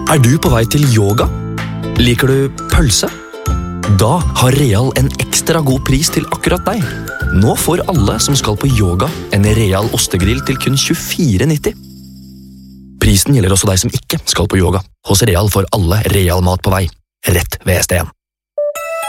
Er du på vei til yoga? Liker du pølse? Da har Real en ekstra god pris til akkurat deg. Nå får alle som skal på yoga en Real ostegrill til kun 24,90. Prisen gjelder også deg som ikke skal på yoga. Hos Real får alle Real mat på vei, rett ved SDN.